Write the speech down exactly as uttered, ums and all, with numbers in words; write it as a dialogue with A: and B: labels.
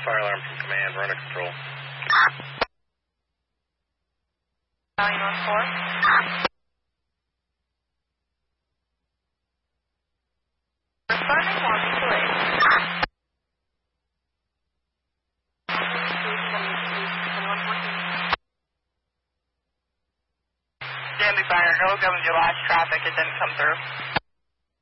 A: fire alarm from command, run a control.
B: nine one four. Responding one two eight. Stand by fire, no government July traffic, it didn't come through.